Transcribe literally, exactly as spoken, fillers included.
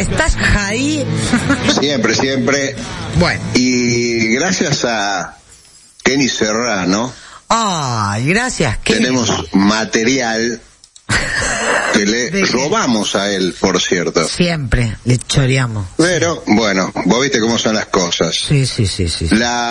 ¿estás ahí? Siempre, siempre. Bueno. Y gracias a Kenny Serrano. Ay, gracias, Kenny. Tenemos material que le robamos a él, por cierto. Siempre le choreamos. Pero, bueno, vos viste cómo son las cosas. Sí, sí, sí, sí. La